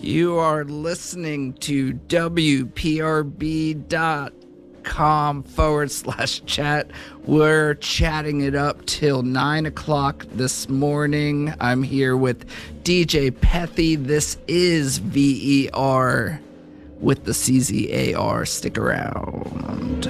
You are listening to WPRB.com/chat. We're chatting it up till 9 o'clock this morning. I'm here with DJ Pethy. This is VER with the CZAR. Stick around.